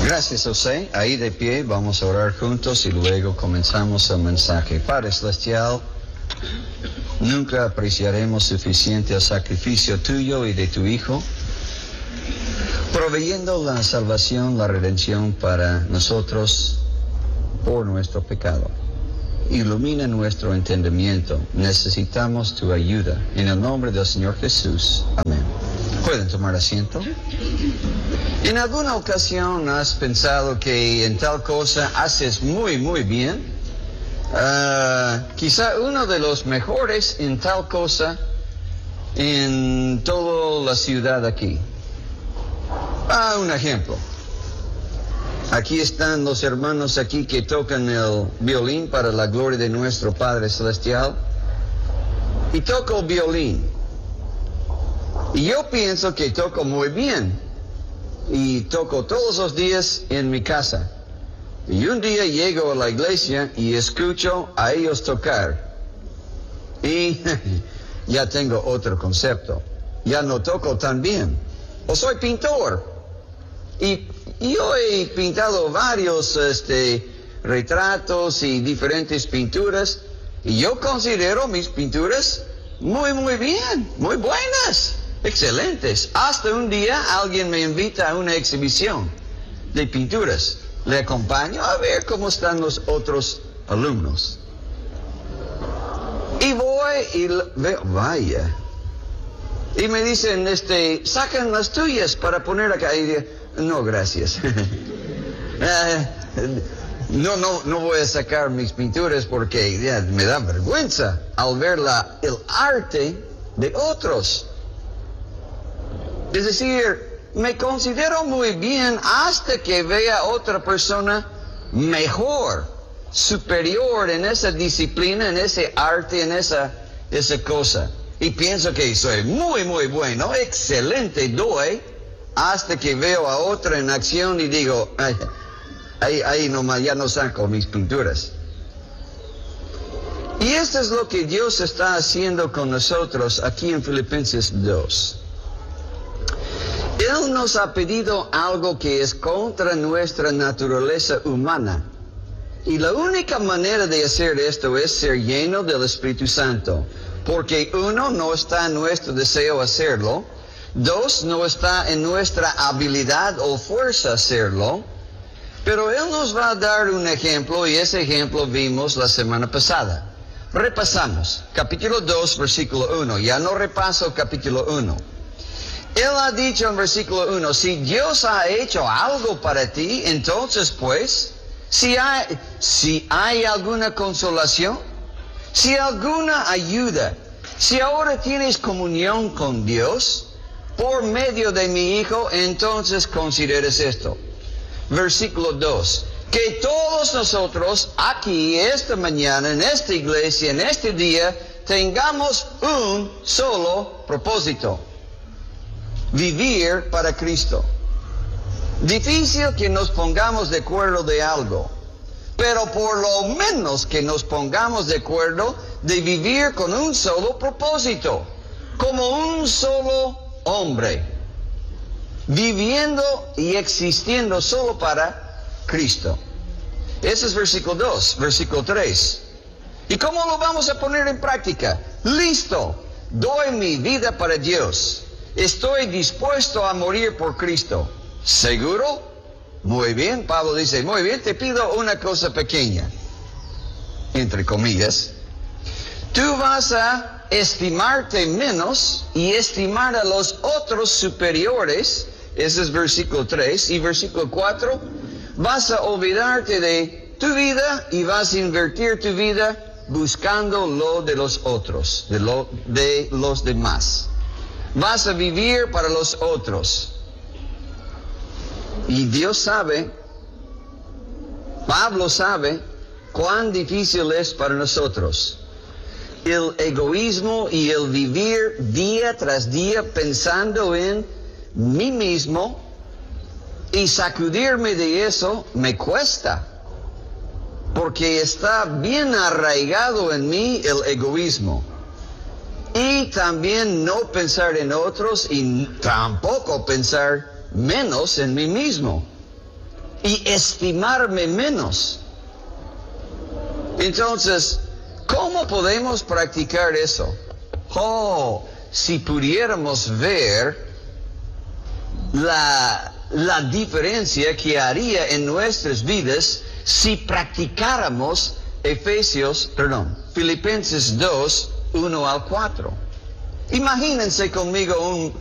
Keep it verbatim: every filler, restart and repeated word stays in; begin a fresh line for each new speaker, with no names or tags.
Gracias, José. Ahí de pie vamos a orar juntos y luego comenzamos el mensaje. Padre Celestial, nunca apreciaremos suficiente el sacrificio tuyo y de tu Hijo, proveyendo la salvación, la redención para nosotros por nuestro pecado. Ilumina nuestro entendimiento. Necesitamos tu ayuda. En el nombre del Señor Jesús. Amén. ¿Pueden tomar asiento? ¿En alguna ocasión has pensado que en tal cosa haces muy, muy bien? Uh, quizá uno de los mejores en tal cosa en toda la ciudad aquí. Ah, un ejemplo. Aquí están los hermanos aquí que tocan el violín para la gloria de nuestro Padre Celestial. Y toco el violín. Y yo pienso que toco muy bien. Y toco todos los días en mi casa. Y un día llego a la iglesia y escucho a ellos tocar. Y ya tengo otro concepto. Ya no toco tan bien. O soy pintor. Y yo he pintado varios este, retratos y diferentes pinturas. Y yo considero mis pinturas muy, muy bien. Muy buenas. Excelentes. Hasta un día alguien me invita a una exhibición de pinturas. Le acompaño a ver cómo están los otros alumnos. Y voy y veo, vaya. Y me dicen, este, sacan las tuyas para poner acá. Y digo, no, gracias. no, no, no voy a sacar mis pinturas porque ya, me da vergüenza al ver la, el arte de otros. Es decir, me considero muy bien hasta que vea a otra persona mejor, superior en esa disciplina, en ese arte, en esa, esa cosa. Y pienso que soy muy, muy bueno, excelente doy, hasta que veo a otra en acción y digo, ay, ahí, ahí nomás ya no saco mis pinturas. Y esto es lo que Dios está haciendo con nosotros aquí en Filipenses dos. Él nos ha pedido algo que es contra nuestra naturaleza humana. Y la única manera de hacer esto es ser lleno del Espíritu Santo. Porque uno, no está en nuestro deseo hacerlo. Dos, no está en nuestra habilidad o fuerza hacerlo. Pero Él nos va a dar un ejemplo y ese ejemplo vimos la semana pasada. Repasamos. Capítulo dos, versículo uno. Ya no repaso capítulo uno. Él ha dicho en versículo uno, si Dios ha hecho algo para ti, entonces pues, si hay, si hay alguna consolación, si alguna ayuda, si ahora tienes comunión con Dios, por medio de mi Hijo, entonces consideres esto. Versículo dos, que todos nosotros aquí, esta mañana, en esta iglesia, en este día, tengamos un solo propósito. Vivir para Cristo. Difícil que nos pongamos de acuerdo de algo, pero por lo menos que nos pongamos de acuerdo de vivir con un solo propósito, como un solo hombre, viviendo y existiendo solo para Cristo. Ese es versículo dos, versículo tres. ¿Y cómo lo vamos a poner en práctica? Listo, doy mi vida para Dios. Estoy dispuesto a morir por Cristo. ¿Seguro? Muy bien. Pablo dice, muy bien, te pido una cosa pequeña. Entre comillas. Tú vas a estimarte menos y estimar a los otros superiores. Ese es versículo tres. Y versículo cuatro. Vas a olvidarte de tu vida y vas a invertir tu vida buscando lo de los otros, de lo de los demás. Vas a vivir para los otros. Y Dios sabe, Pablo sabe, cuán difícil es para nosotros. El egoísmo y el vivir día tras día pensando en mí mismo y sacudirme de eso me cuesta. Porque está bien arraigado en mí el egoísmo. Y también no pensar en otros y tampoco pensar menos en mí mismo. y estimarme menos. Entonces, ¿cómo podemos practicar eso? Oh, si pudiéramos ver la, la diferencia que haría en nuestras vidas si practicáramos Efesios, perdón, Filipenses dos, uno al cuatro. Imagínense conmigo un